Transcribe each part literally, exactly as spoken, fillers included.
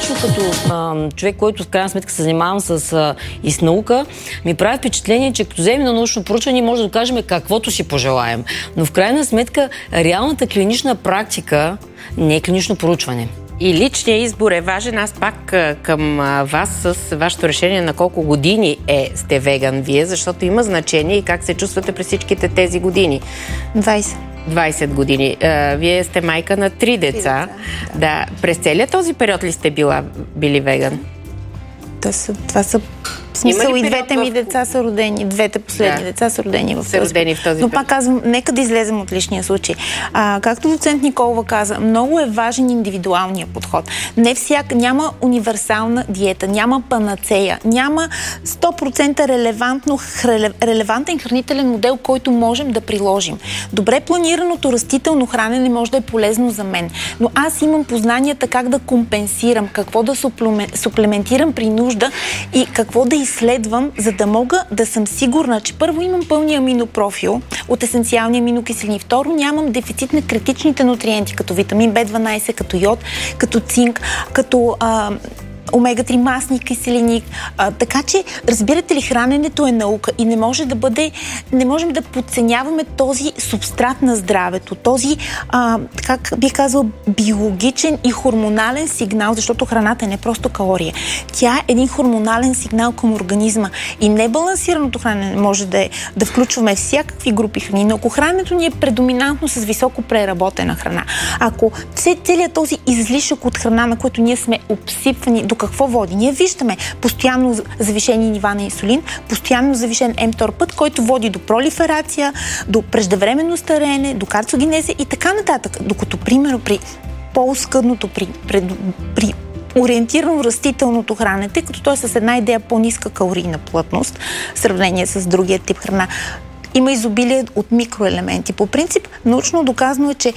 лично като а, човек, който в крайна сметка се занимавам с, а, и с наука, ми прави впечатление, че като вземем на научно проучване, може да докажем каквото си пожелаем. Но в крайна сметка, реалната клинична практика не е клинично проучване. И личният избор е важен. Аз пак към вас с вашето решение на колко години е сте веган вие, защото има значение и как се чувствате през всичките тези години. двайсет. двайсет години. Вие сте майка на три деца. Да. Да. През целият този период ли сте била, били веган? Това са, това са в смисъл и двете ми в... деца са родени, двете последни да. деца са родени в този, родени в този Но пак казвам, нека да излезем от личния случай. А, както доцент Николова каза, много е важен индивидуалният подход. Не всяка, няма универсална диета, няма панацея, няма сто процента релевантно, релевантен хранителен модел, който можем да приложим. Добре планираното растително хранене може да е полезно за мен, но аз имам познанията как да компенсирам, какво да суплементирам при нужда и какво да изследвам, за да мога да съм сигурна, че първо имам пълния аминопрофил от есенциални аминокиселини, второ нямам дефицит на критичните нутриенти, като витамин Б дванайсет, като йод, като цинк, като а, омега три масни киселини. А, така че, разбирате ли, храненето е наука и не може да бъде, не можем да подценяваме този субстрат на здравето, този, а, как бих казала, биологичен и хормонален сигнал, защото храната не е просто калория. Тя е един хормонален сигнал към организма и небалансираното хранене може да, е, да включваме всякакви групи храни, но ако храненето ни е предоминантно с високо преработена храна, ако целият този излишък от храна, на който ние сме обсипвани, до какво води? Ние виждаме постоянно завишени нива на инсулин, постоянно завишен МТОР път, който води до пролиферация, до преждевременно стареене, до карцогенеза и така нататък. Докато, примерно, при по-скъдното, при, при, при ориентирано растителното хранене, тъй като той е с една идея по-ниска калорийна плътност в сравнение с другия тип храна, има изобилие от микроелементи. По принцип, научно доказано е, че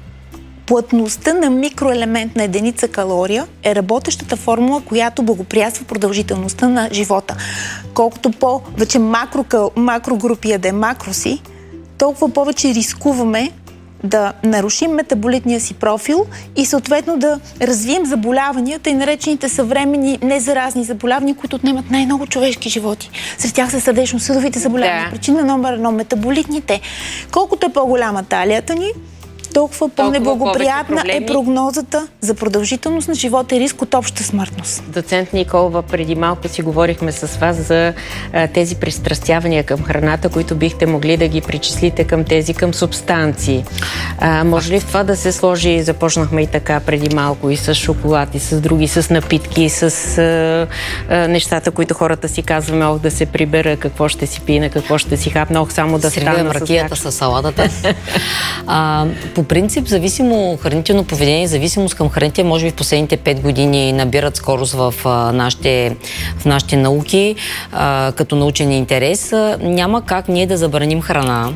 плътността на микроелемент на единица калория е работещата формула, която благоприятства продължителността на живота. Колкото повече макро, макрогрупи яде макроси, толкова повече рискуваме да нарушим метаболитния си профил и съответно да развием заболяванията и наречените съвременни незаразни заболявания, които отнемат най-много човешки животи. Сред тях са сърдечно-съдовите заболявания. Да. Причина номер едно – метаболитните. Колкото е по-голяма талията ни, толкова по-неблагоприятна е прогнозата за продължителност на живота и риск от обща смъртност. Доцент Николова, преди малко си говорихме с вас за а, тези пристрастявания към храната, които бихте могли да ги причислите към тези, към субстанции. А, може ли в това да се сложи, започнахме и така преди малко, и с шоколад, и с други, с напитки, с а, а, нещата, които хората си казваме, ох, да се прибера, какво ще си пина, какво ще си хапна, ох, само да стана с ракията с салатата. а, По принцип, зависимо хранително поведение, зависимост към храните, може би в последните пет години набират скорост в, а, нашите, в нашите науки, а, като научен интерес. А, няма как ние да забраним храна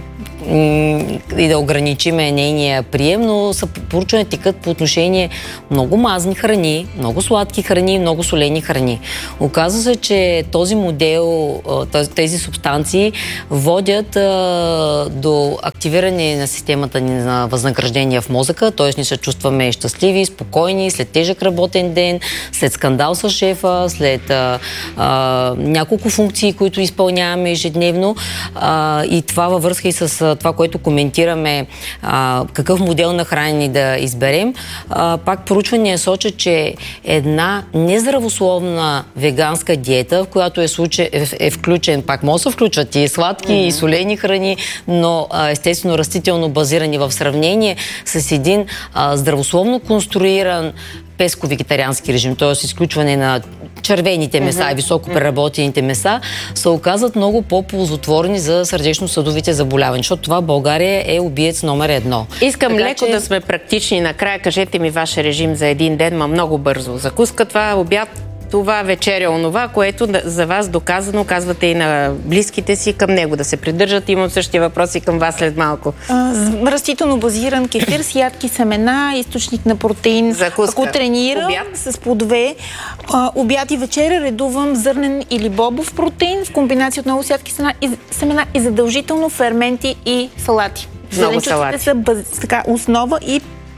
и да ограничиме нейния прием, но са проучвания текат по отношение много мазни храни, много сладки храни, много солени храни. Оказва се, че този модел, тези субстанции водят а, до активиране на системата ни на възнаграждения в мозъка, т.е. ни се чувстваме щастливи, спокойни, след тежък работен ден, след скандал с шефа, след а, а, няколко функции, които изпълняваме ежедневно, а, и това във връзка и с това, което коментираме, а, какъв модел на хранене да изберем. А, пак проучвания сочат, че една нездравословна веганска диета, в която е, случай, е, е включен, пак може да се включват и сладки, mm-hmm. и солени храни, но а, естествено растително базирани в сравнение с един а, здравословно конструиран песко-вегетариански режим, т.е. изключване на червените меса mm-hmm. и високо преработените меса, се оказват много по-ползотворни за сърдечно-съдовите заболявания, защото това в България е убиец номер едно. Искам така, леко че... да сме практични. Накрая кажете ми ваш режим за един ден, ма много бързо. Закуска това, обяд, това, вечеря, онова, което за вас доказано, казвате и на близките си, към него да се придържат. Имам същия въпрос и към вас след малко. Растително базиран кефир с ядки семена, източник на протеин. Закуска. Ако тренирам обяд с плодове, а, обяд и вечеря редувам зърнен или бобов протеин в комбинация от много с ядки семена и задължително ферменти и салати. Много салати. Са бъз, така, основа и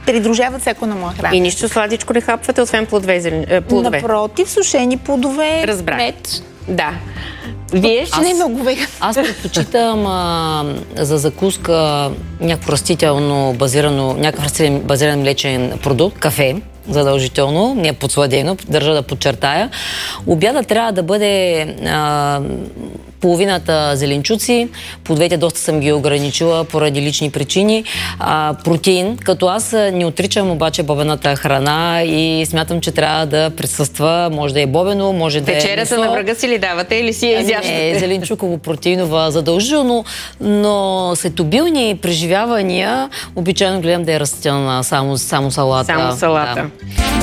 придружават всяко на моя храна. И нищо сладичко не хапвате, освен плодове, зелен... плодове. Напротив, сушени плодове, Разбрах. мед. Да. Вие ще не е много веган. Аз предпочитам а, за закуска някакво растително базирано, някакъв растителен базиран млечен продукт, кафе, задължително, не е подсладено, държа да подчертая. Обяда трябва да бъде а, половината зеленчуци, плодовете доста съм ги ограничила поради лични причини. А, протеин, като аз не отричам обаче бобената храна и смятам, че трябва да присъства, може да е бобено, може да е месо. Вечерята на врага си ли давате или си я изящате? Не, зеленчуково-протеинова задължително, но след обилни преживявания обичайно гледам да е растителна, само, само салата. Само салата. Да.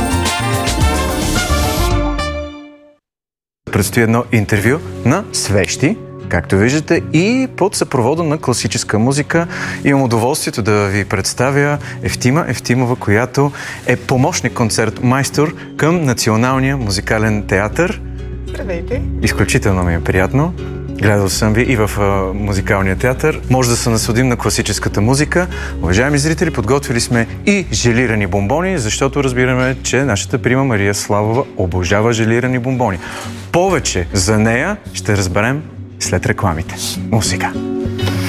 Предстои едно интервю на свещи, както виждате, и под съпровода на класическа музика. Имам удоволствието да ви представя Евтима Евтимова, която е помощник концертмайстор към Националния музикален театър. Здравейте! Изключително ми е приятно. Гледал съм ви и в а, музикалния театър. Може да се насладим на класическата музика. Уважаеми зрители, подготвили сме и желирани бомбони, защото разбираме, че нашата прима Мария Славова обожава желирани бомбони. Повече за нея ще разберем след рекламите. Музика!